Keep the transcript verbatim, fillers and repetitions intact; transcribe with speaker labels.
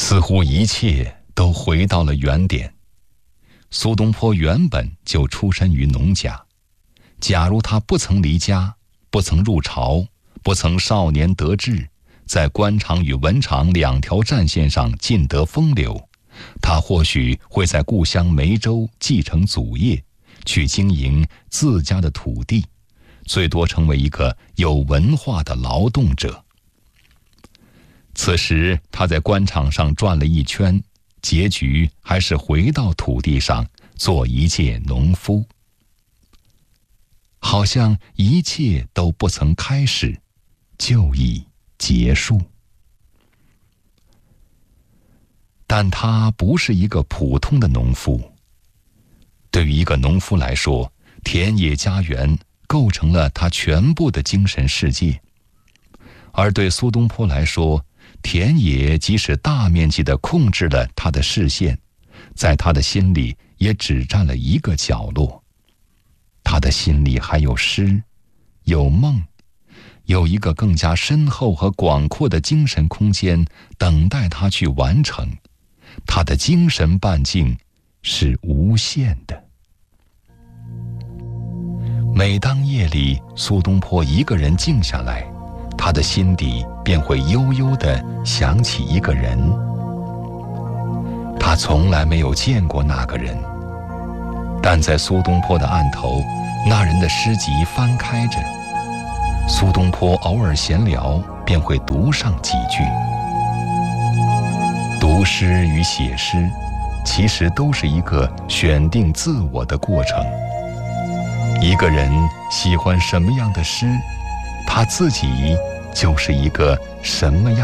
Speaker 1: 似乎一切都回到了原点。苏东坡原本就出身于农家，假如他不曾离家，不曾入朝，不曾少年得志，在官场与文场两条战线上尽得风流，他或许会在故乡梅州继承祖业，去经营自家的土地，最多成为一个有文化的劳动者。此时他在官场上转了一圈，结局还是回到土地上做一介农夫，好像一切都不曾开始，就已结束。但他不是一个普通的农夫。对于一个农夫来说，田野家园构成了他全部的精神世界，而对苏东坡来说，田野即使大面积地控制了他的视线，在他的心里也只占了一个角落。他的心里还有诗，有梦，有一个更加深厚和广阔的精神空间等待他去完成。他的精神半径是无限的。每当夜里苏东坡一个人静下来，他的心底便会悠悠地想起一个人。他从来没有见过那个人，但在苏东坡的案头，那人的诗集翻开着，苏东坡偶尔闲聊便会读上几句。读诗与写诗其实都是一个选定自我的过程。一个人喜欢什么样的诗，他自己就是一个什么样